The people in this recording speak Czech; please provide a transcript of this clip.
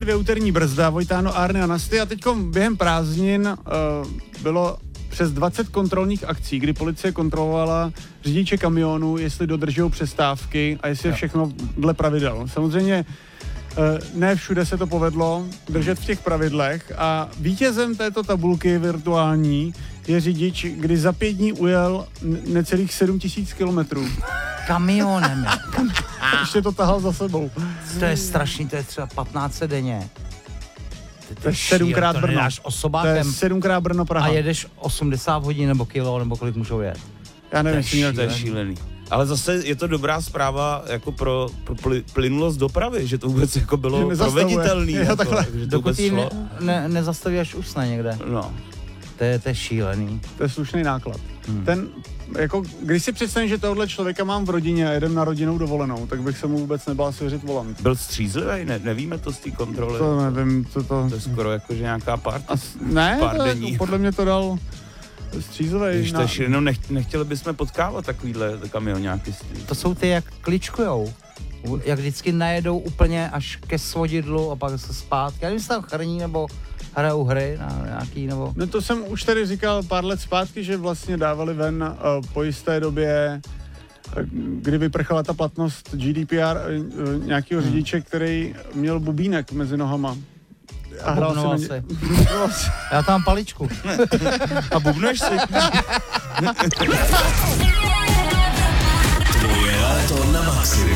respektive úterní brzda, Vojtáno, Arny a Nasty a teďko během prázdnin bylo přes 20 kontrolních akcí, kdy policie kontrolovala řidiče kamionů, jestli dodržují přestávky a jestli je všechno dle pravidel. Samozřejmě ne všude se to povedlo držet v těch pravidlech a vítězem této tabulky virtuální je řidič, kdy za 5 dní ujel necelých 7 000 kilometrů. Kamionem. Ještě to tahal za sebou. To je strašný, to je třeba 15 denně. To je 7krát Brno. Osobákem. To je 7krát Brno, Praha. A jedeš 80 hodin nebo kilo, nebo kolik můžou jet. Já nevím, to je šílený. Ale zase je to dobrá zpráva jako pro plynulost dopravy, že to vůbec jako bylo proveditelný. Jako, dokud ji nezastaví až usne někde. No. To je šílený. To je slušný náklad. Ten, jako, když si představím, že tohle člověka mám v rodině a jedem na rodinnou dovolenou, tak bych se mu vůbec nebál svěřit volant. Byl střízlivý? Nevíme to z té kontroly. To nevím, To je skoro jako, že nějaká pár dení. Podle mě to dal střízlivý. Nechtěli bychom potkávat takovýhle kamionáky. To jsou ty, jak kličkujou. Jak vždycky najedou úplně až ke svodidlu a pak se zpátky. Já nevím, jestli tam chrní nebo hrajou hry na nějaký, nebo... No to jsem už tady říkal pár let zpátky, že vlastně dávali ven po jisté době, kdy vyprchala ta platnost GDPR nějakého řidiče, který měl bubínek mezi nohama. A hrál si. Já tam mám paličku. A bubneš si. Tvoje léto na maximum.